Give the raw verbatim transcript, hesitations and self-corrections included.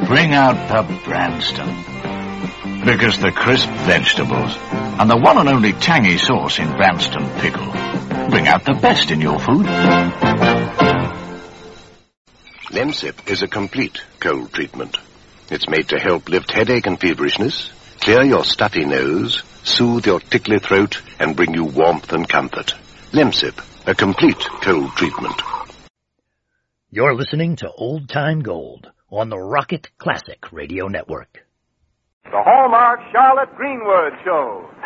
Bring out the Branston. Because the crisp vegetables and the one and only tangy sauce in Branston Pickle bring out the best in your food. Lemsip is a complete cold treatment. It's made to help lift headache and feverishness, clear your stuffy nose, soothe your tickly throat, and bring you warmth and comfort. Lemsip, a complete cold treatment. You're listening to Old Time Gold on the Rocket Classic Radio Network. The Hallmark Charlotte Greenwood Show.